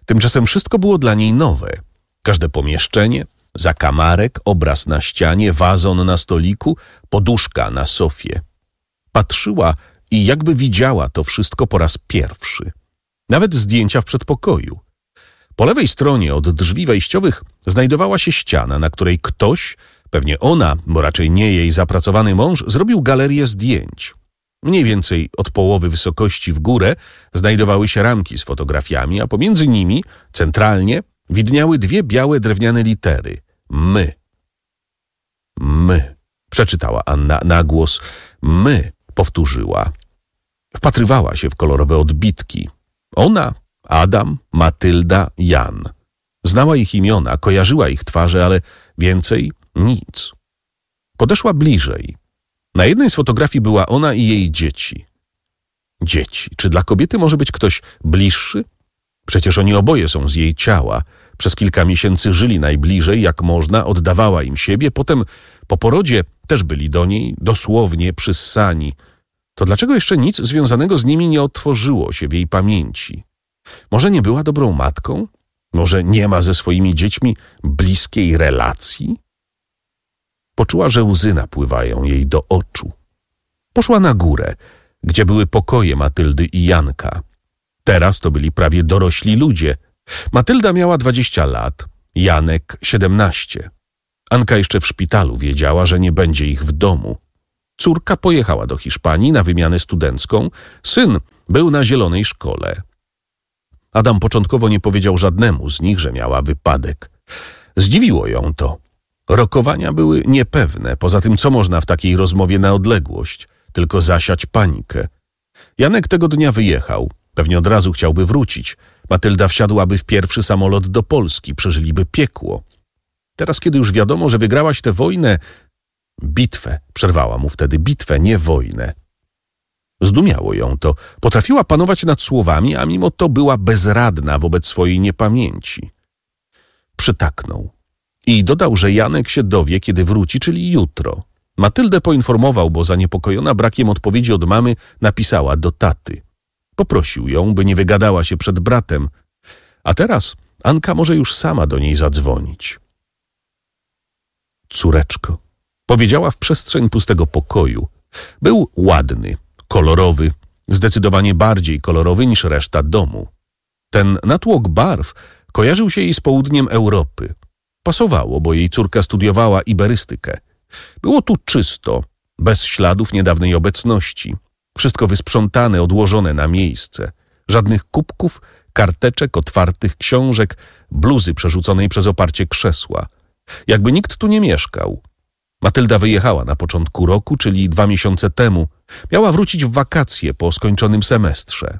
Tymczasem wszystko było dla niej nowe. Każde pomieszczenie, zakamarek, obraz na ścianie, wazon na stoliku, poduszka na sofie. Patrzyła i jakby widziała to wszystko po raz pierwszy. Nawet zdjęcia w przedpokoju. Po lewej stronie od drzwi wejściowych znajdowała się ściana, na której ktoś, pewnie ona, bo raczej nie jej zapracowany mąż, zrobił galerię zdjęć. Mniej więcej od połowy wysokości w górę znajdowały się ramki z fotografiami, a pomiędzy nimi, centralnie, widniały dwie białe drewniane litery. My. My. Przeczytała Anna na głos. My. Powtórzyła. Wpatrywała się w kolorowe odbitki. Ona, Adam, Matylda, Jan. Znała ich imiona, kojarzyła ich twarze, ale więcej nic. Podeszła bliżej. Na jednej z fotografii była ona i jej dzieci. Dzieci. Czy dla kobiety może być ktoś bliższy? Przecież oni oboje są z jej ciała. Przez kilka miesięcy żyli najbliżej, jak można, oddawała im siebie. Potem po porodzie też byli do niej dosłownie przyssani. To dlaczego jeszcze nic związanego z nimi nie otworzyło się w jej pamięci? Może nie była dobrą matką? Może nie ma ze swoimi dziećmi bliskiej relacji? Poczuła, że łzy napływają jej do oczu. Poszła na górę, gdzie były pokoje Matyldy i Janka. Teraz to byli prawie dorośli ludzie. Matylda miała 20 lat, Janek 17. Anka jeszcze w szpitalu wiedziała, że nie będzie ich w domu. Córka pojechała do Hiszpanii na wymianę studencką, syn był na zielonej szkole. Adam początkowo nie powiedział żadnemu z nich, że miała wypadek. Zdziwiło ją to. Rokowania były niepewne, poza tym co można w takiej rozmowie na odległość, tylko zasiać panikę. Janek tego dnia wyjechał, pewnie od razu chciałby wrócić. Matylda wsiadłaby w pierwszy samolot do Polski, przeżyliby piekło. Teraz, kiedy już wiadomo, że wygrałaś tę wojnę, bitwę, przerwała mu wtedy, bitwę, nie wojnę. Zdumiało ją to, potrafiła panować nad słowami, a mimo to była bezradna wobec swojej niepamięci. Przytaknął i dodał, że Janek się dowie, kiedy wróci, czyli jutro. Matyldę poinformował, bo zaniepokojona brakiem odpowiedzi od mamy napisała do taty. Poprosił ją, by nie wygadała się przed bratem, a teraz Anka może już sama do niej zadzwonić. Córeczko, powiedziała w przestrzeń pustego pokoju. Był ładny, kolorowy, zdecydowanie bardziej kolorowy niż reszta domu. Ten natłok barw kojarzył się jej z południem Europy. Pasowało, bo jej córka studiowała iberystykę. Było tu czysto, bez śladów niedawnej obecności. Wszystko wysprzątane, odłożone na miejsce. Żadnych kubków, karteczek, otwartych książek, bluzy przerzuconej przez oparcie krzesła. Jakby nikt tu nie mieszkał. Matylda wyjechała na początku roku, czyli 2 miesiące temu. Miała wrócić w wakacje po skończonym semestrze.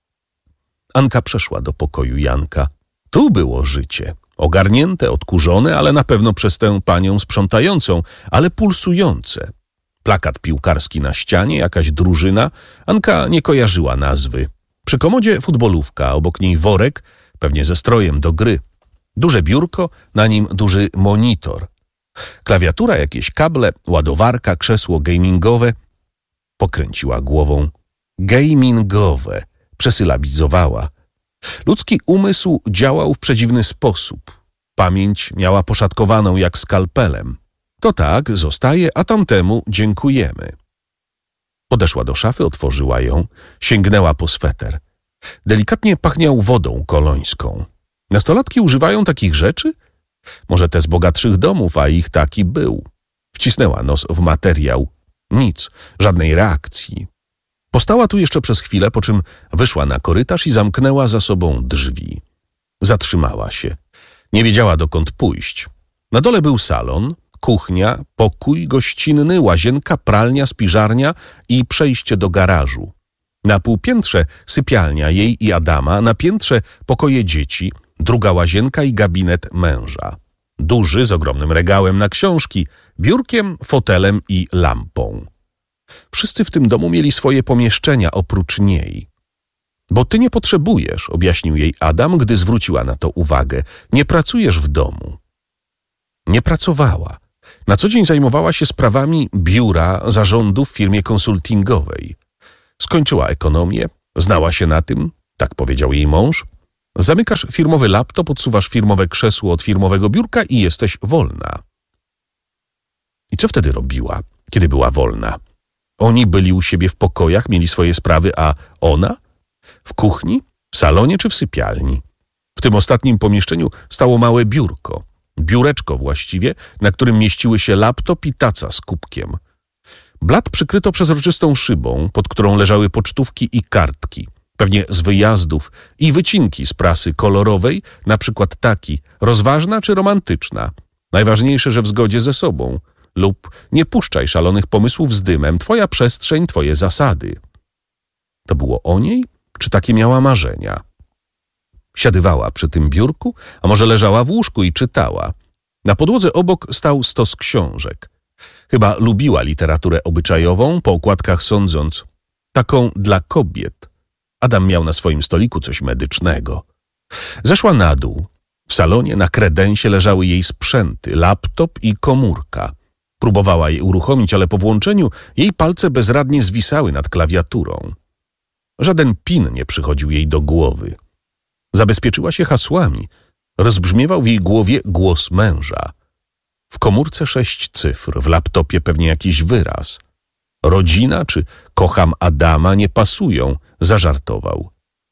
Anka przeszła do pokoju Janka. Tu było życie. Ogarnięte, odkurzone, ale na pewno przez tę panią sprzątającą, ale pulsujące. Plakat piłkarski na ścianie, jakaś drużyna. Anka nie kojarzyła nazwy. Przy komodzie futbolówka, obok niej worek, pewnie ze strojem do gry. Duże biurko, na nim duży monitor. Klawiatura, jakieś kable, ładowarka, krzesło gamingowe. Pokręciła głową. Gamingowe. Przesylabizowała. Ludzki umysł działał w przedziwny sposób. Pamięć miała poszatkowaną jak skalpelem. To tak, zostaje, a tamtemu dziękujemy. Podeszła do szafy, otworzyła ją, sięgnęła po sweter. Delikatnie pachniał wodą kolońską. Nastolatki używają takich rzeczy? Może te z bogatszych domów, a ich taki był. Wcisnęła nos w materiał. Nic, żadnej reakcji. Postała tu jeszcze przez chwilę, po czym wyszła na korytarz i zamknęła za sobą drzwi. Zatrzymała się. Nie wiedziała, dokąd pójść. Na dole był salon, kuchnia, pokój gościnny, łazienka, pralnia, spiżarnia i przejście do garażu. Na półpiętrze sypialnia jej i Adama, na piętrze pokoje dzieci, druga łazienka i gabinet męża. Duży, z ogromnym regałem na książki, biurkiem, fotelem i lampą. Wszyscy w tym domu mieli swoje pomieszczenia oprócz niej. Bo ty nie potrzebujesz, objaśnił jej Adam, gdy zwróciła na to uwagę. Nie pracujesz w domu. Nie pracowała. Na co dzień zajmowała się sprawami biura zarządu w firmie konsultingowej. Skończyła ekonomię, znała się na tym, tak powiedział jej mąż. Zamykasz firmowy laptop, odsuwasz firmowe krzesło od firmowego biurka i jesteś wolna. I co wtedy robiła, kiedy była wolna? Oni byli u siebie w pokojach, mieli swoje sprawy, a ona? W kuchni, w salonie czy w sypialni? W tym ostatnim pomieszczeniu stało małe biurko. Biureczko właściwie, na którym mieściły się laptop i taca z kubkiem. Blat przykryto przezroczystą szybą, pod którą leżały pocztówki i kartki. Pewnie z wyjazdów i wycinki z prasy kolorowej, na przykład taki, rozważna czy romantyczna. Najważniejsze, że w zgodzie ze sobą. Lub nie puszczaj szalonych pomysłów z dymem, twoja przestrzeń, twoje zasady. To było o niej, czy takie miała marzenia? Siadywała przy tym biurku, a może leżała w łóżku i czytała. Na podłodze obok stał stos książek. Chyba lubiła literaturę obyczajową, po okładkach sądząc. Taką dla kobiet. Adam miał na swoim stoliku coś medycznego. Zeszła na dół. W salonie na kredensie leżały jej sprzęty, laptop i komórka. Próbowała je uruchomić, ale po włączeniu jej palce bezradnie zwisały nad klawiaturą. Żaden pin nie przychodził jej do głowy. Zabezpieczyła się hasłami. Rozbrzmiewał w jej głowie głos męża. W komórce 6 cyfr, w laptopie pewnie jakiś wyraz. Rodzina czy kocham Adama nie pasują, zażartował.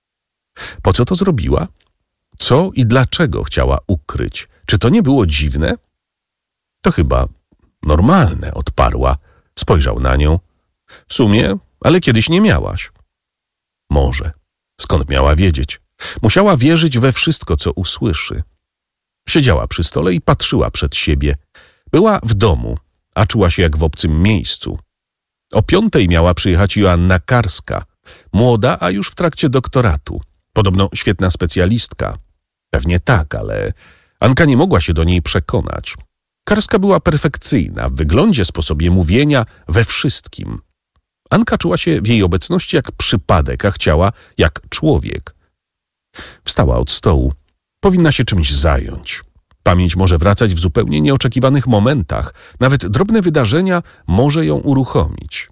Po co to zrobiła? Co i dlaczego chciała ukryć? Czy to nie było dziwne? To chyba normalne, odparła. Spojrzał na nią. W sumie, ale kiedyś nie miałaś. Może. Skąd miała wiedzieć? Musiała wierzyć we wszystko, co usłyszy. Siedziała przy stole i patrzyła przed siebie. Była w domu, a czuła się jak w obcym miejscu. O 5:00 miała przyjechać Joanna Karska. Młoda, a już w trakcie doktoratu. Podobno świetna specjalistka. Pewnie tak, ale Anka nie mogła się do niej przekonać. Karska była perfekcyjna w wyglądzie, sposobie mówienia, we wszystkim. Anka czuła się w jej obecności jak przypadek, a chciała jak człowiek. Wstała od stołu. Powinna się czymś zająć. Pamięć może wracać w zupełnie nieoczekiwanych momentach. Nawet drobne wydarzenia może ją uruchomić.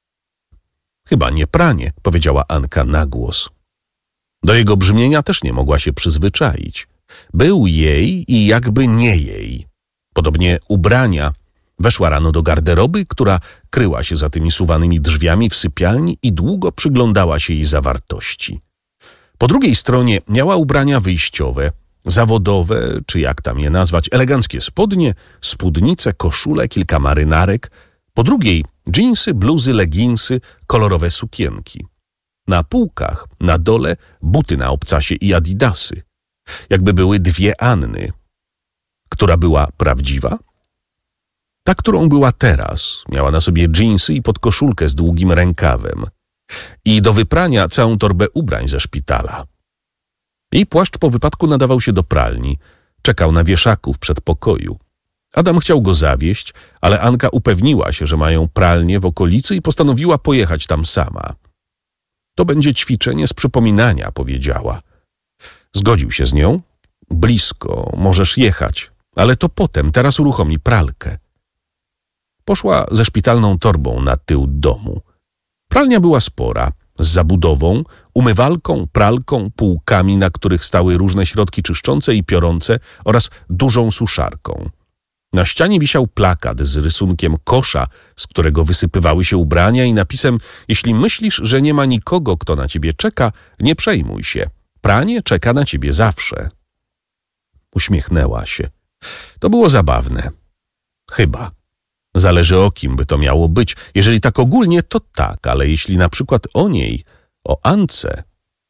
Chyba nie pranie, powiedziała Anka na głos. Do jego brzmienia też nie mogła się przyzwyczaić. Był jej i jakby nie jej. Podobnie ubrania. Weszła rano do garderoby, która kryła się za tymi suwanymi drzwiami w sypialni i długo przyglądała się jej zawartości. Po drugiej stronie miała ubrania wyjściowe, zawodowe, czy jak tam je nazwać, eleganckie spodnie, spódnice, koszule, kilka marynarek. Po drugiej dżinsy, bluzy, leginsy, kolorowe sukienki. Na półkach, na dole buty na obcasie i adidasy. Jakby były dwie Anny. Która była prawdziwa? Ta, którą była teraz, miała na sobie dżinsy i podkoszulkę z długim rękawem. I do wyprania całą torbę ubrań ze szpitala. Jej płaszcz po wypadku nadawał się do pralni. Czekał na wieszaku w przedpokoju. Adam chciał go zawieźć, ale Anka upewniła się, że mają pralnię w okolicy i postanowiła pojechać tam sama. To będzie ćwiczenie z przypominania, powiedziała. Zgodził się z nią. Blisko, możesz jechać, ale to potem, teraz uruchomi pralkę. Poszła ze szpitalną torbą na tył domu. Pralnia była spora, z zabudową, umywalką, pralką, półkami, na których stały różne środki czyszczące i piorące oraz dużą suszarką. Na ścianie wisiał plakat z rysunkiem kosza, z którego wysypywały się ubrania i napisem: jeśli myślisz, że nie ma nikogo, kto na ciebie czeka, nie przejmuj się. Pranie czeka na ciebie zawsze. Uśmiechnęła się. To było zabawne. Chyba. Zależy o kim by to miało być. Jeżeli tak ogólnie, to tak, ale jeśli na przykład o niej, o Ance.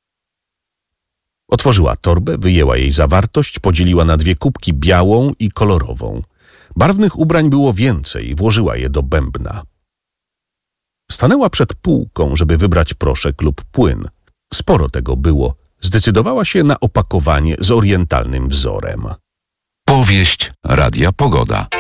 Otworzyła torbę, wyjęła jej zawartość, podzieliła na 2 kubki, białą i kolorową. Barwnych ubrań było więcej, włożyła je do bębna. Stanęła przed półką, żeby wybrać proszek lub płyn. Sporo tego było. Zdecydowała się na opakowanie z orientalnym wzorem. Powieść Radia Pogoda.